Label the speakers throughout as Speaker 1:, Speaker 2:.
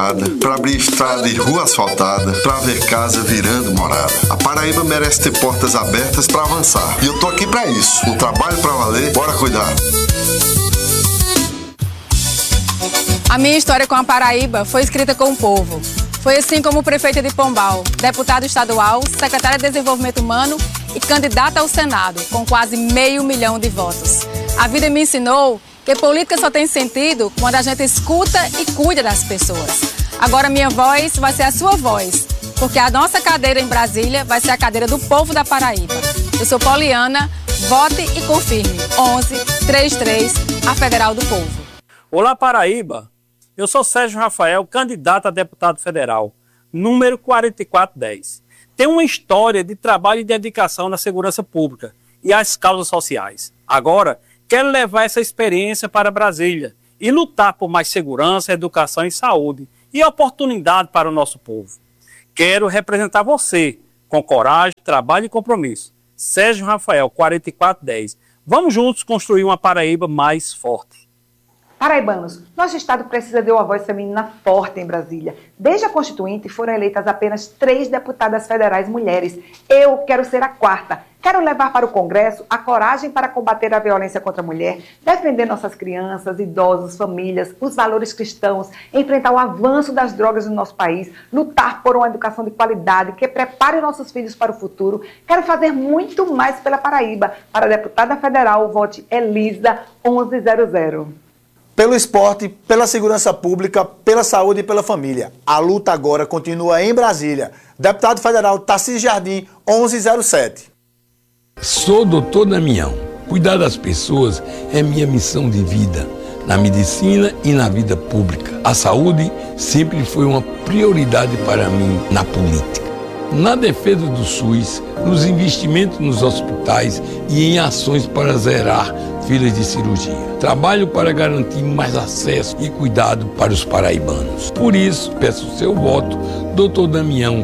Speaker 1: iluminada, para abrir estrada e rua asfaltada, para ver casa virando morada. A Paraíba merece ter portas abertas para avançar. E eu tô aqui para isso. Um trabalho para valer, bora cuidar.
Speaker 2: A minha história com a Paraíba foi escrita com o povo. Foi assim como prefeita de Pombal, deputada estadual, secretária de Desenvolvimento Humano e candidata ao Senado, com quase 500 mil de votos. A vida me ensinou que política só tem sentido quando a gente escuta e cuida das pessoas. Agora minha voz vai ser a sua voz, porque a nossa cadeira em Brasília vai ser a cadeira do povo da Paraíba. Eu sou Poliana, vote e confirme. 1133, a Federal do Povo.
Speaker 3: Olá, Paraíba. Eu sou Sérgio Rafael, candidato a deputado federal, número 4410. Tenho uma história de trabalho e dedicação na segurança pública e às causas sociais. Agora, quero levar essa experiência para Brasília e lutar por mais segurança, educação e saúde e oportunidade para o nosso povo. Quero representar você com coragem, trabalho e compromisso. Sérgio Rafael, 4410. Vamos juntos construir uma Paraíba mais forte.
Speaker 4: Paraibanos, nosso estado precisa de uma voz feminina forte em Brasília. Desde a Constituinte foram eleitas apenas 3 deputadas federais mulheres. Eu quero ser a 4ª. Quero levar para o Congresso a coragem para combater a violência contra a mulher, defender nossas crianças, idosos, famílias, os valores cristãos, enfrentar o avanço das drogas no nosso país, lutar por uma educação de qualidade que prepare nossos filhos para o futuro. Quero fazer muito mais pela Paraíba. Para a deputada federal, vote Elisa 1100.
Speaker 5: Pelo esporte, pela segurança pública, pela saúde e pela família. A luta agora continua em Brasília. Deputado federal Tarcísio Jardim, 1107.
Speaker 6: Sou Dr. Damião. Cuidar das pessoas é minha missão de vida, na medicina e na vida pública. A saúde sempre foi uma prioridade para mim na política. Na defesa do SUS, nos investimentos nos hospitais e em ações para zerar filas de cirurgia. Trabalho para garantir mais acesso e cuidado para os paraibanos. Por isso, peço seu voto, Dr. Damião,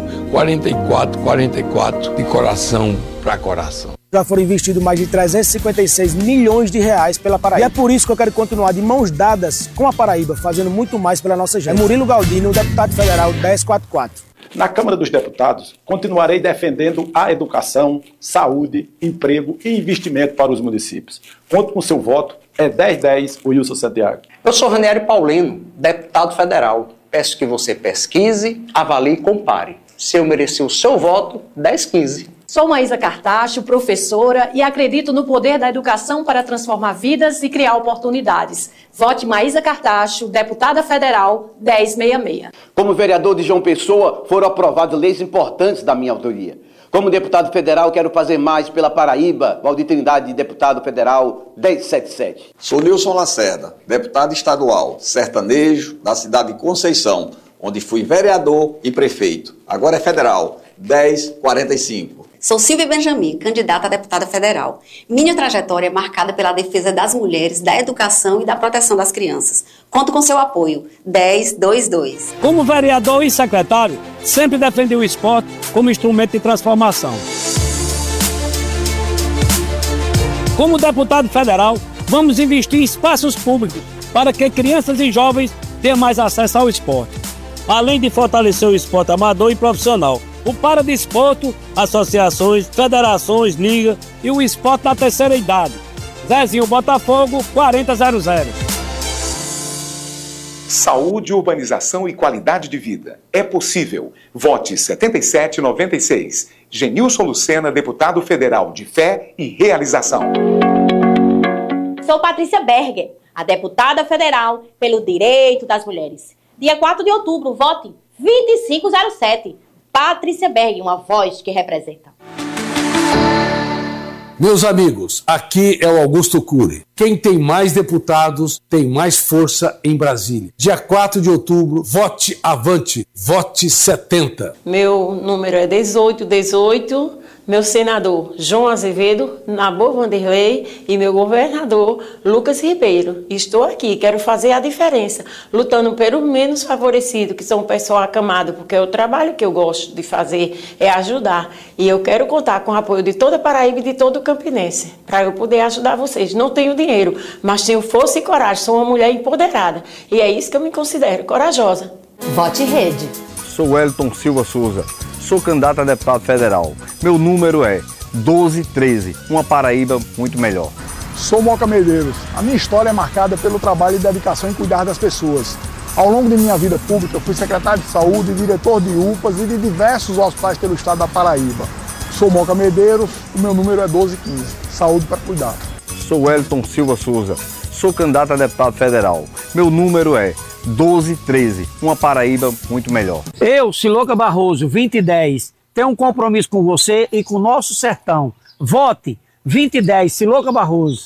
Speaker 6: 4444, de coração para coração.
Speaker 7: Já foram investidos mais de 356 milhões de reais pela Paraíba. E é por isso que eu quero continuar de mãos dadas com a Paraíba, fazendo muito mais pela nossa gente. É Murilo Galdino, deputado federal 1044.
Speaker 8: Na Câmara dos Deputados, continuarei defendendo a educação, saúde, emprego e investimento para os municípios. Conto com seu voto, é 1010, Wilson Santiago.
Speaker 9: Eu sou Ranieri Paulino, deputado federal. Peço que você pesquise, avalie e compare. Se eu mereci o seu voto, 1015.
Speaker 10: Sou Maísa Cartacho, professora, e acredito no poder da educação para transformar vidas e criar oportunidades. Vote Maísa Cartacho, deputada federal, 1066.
Speaker 11: Como vereador de João Pessoa, foram aprovadas leis importantes da minha autoria. Como deputado federal, quero fazer mais pela Paraíba. Valdir Trindade, deputado federal, 1077.
Speaker 12: Sou Nilson Lacerda, deputado estadual, sertanejo, da cidade de Conceição, onde fui vereador e prefeito. Agora é federal, 1045.
Speaker 13: Sou Silvia Benjamin, candidata a deputada federal. Minha trajetória é marcada pela defesa das mulheres, da educação e da proteção das crianças. Conto com seu apoio, 1022.
Speaker 3: Como vereador e secretário, sempre defendi o esporte como instrumento de transformação. Como deputado federal, vamos investir em espaços públicos para que crianças e jovens tenham mais acesso ao esporte. Além de fortalecer o esporte amador e profissional, o paradesporto, associações, federações, ligas e o esporte da terceira idade. Zezinho Botafogo, 4000.
Speaker 14: Saúde, urbanização e qualidade de vida. É possível. Vote 7796. Genilson Lucena, deputado federal de Fé e Realização.
Speaker 15: Sou Patrícia Berger, a deputada federal pelo direito das mulheres. Dia 4 de outubro, vote 2507. Patrícia Berger, uma voz que representa.
Speaker 16: Meus amigos, aqui é o Augusto Cury. Quem tem mais deputados tem mais força em Brasília. Dia 4 de outubro, vote avante, vote 70.
Speaker 17: Meu número é 1818. Meu senador João Azevedo, Nabor Vanderlei e meu governador Lucas Ribeiro. Estou aqui, quero fazer a diferença, lutando pelos menos favorecidos, que são o pessoal acamado, porque o trabalho que eu gosto de fazer é ajudar. E eu quero contar com o apoio de toda a Paraíba e de todo o Campinense, para eu poder ajudar vocês. Não tenho dinheiro, mas tenho força e coragem, sou uma mulher empoderada. E é isso que eu me considero, corajosa.
Speaker 18: Vote Rede.
Speaker 19: Sou Wellington Silva Souza, sou candidato a deputado federal. Meu número é 1213, uma Paraíba muito melhor.
Speaker 20: Sou Moca Medeiros. A minha história é marcada pelo trabalho e dedicação em cuidar das pessoas. Ao longo de minha vida pública, fui secretário de saúde, diretor de UPAs e de diversos hospitais pelo estado da Paraíba. Sou Moca Medeiros, o meu número é 1215. Saúde para cuidar.
Speaker 19: Sou Wellington Silva Souza, sou candidato a deputado federal. Meu número é 1213, uma Paraíba muito melhor.
Speaker 21: Eu, Siloca Barroso, 2010, tenho um compromisso com você e com o nosso sertão. Vote 2010, Siloca Barroso.